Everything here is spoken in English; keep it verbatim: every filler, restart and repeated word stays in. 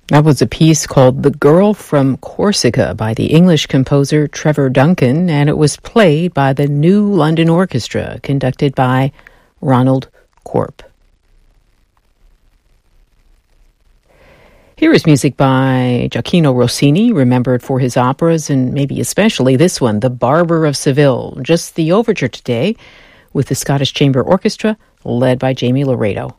That was a piece called The Girl from Corsica by the English composer Trevor Duncan, and it was played by the New London Orchestra, conducted by Ronald Corp. Here is music by Gioacchino Rossini, remembered for his operas, and maybe especially this one, The Barber of Seville. Just the overture today, with the Scottish Chamber Orchestra, led by Jamie Laredo.